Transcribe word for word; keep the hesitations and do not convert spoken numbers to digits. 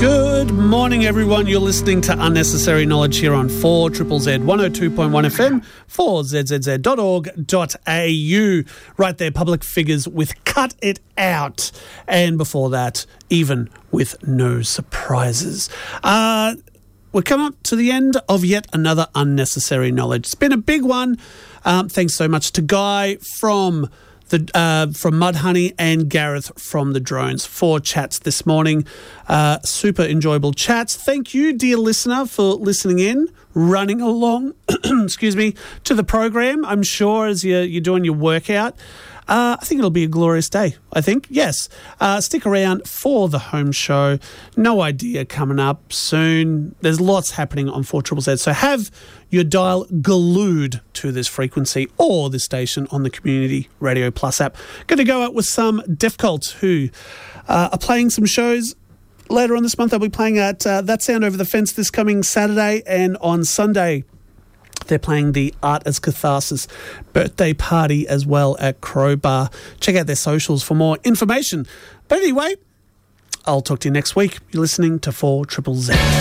Good morning, everyone. You're listening to Unnecessary Knowledge here on four Z Z Z one oh two point one F M, four z z z dot org dot a u. Right there, public figures with Cut It Out. And before that, Even with No Surprises. Uh, we're coming up to the end of yet another Unnecessary Knowledge. It's been a big one. Um, thanks so much to Guy from... The, uh, from Mudhoney and Gareth from the Drones for chats this morning. Uh, super enjoyable chats. Thank you, dear listener, for listening in, running along, excuse me, to the program. I'm sure as you're, you're doing your workout. Uh, I think it'll be a glorious day, I think. Yes. Uh, stick around for the home show. No Idea coming up soon. There's lots happening on four Z Z Z. So have your dial glued to this frequency or this station on the Community Radio Plus app. Going to go out with some Deaf Cult who uh, are playing some shows later on this month. They'll be playing at uh, That Sound Over the Fence this coming Saturday, and on Sunday they're playing the Art as Catharsis birthday party as well at Crowbar. Check out their socials for more information. But anyway, I'll talk to you next week. You're listening to four Z Z Z.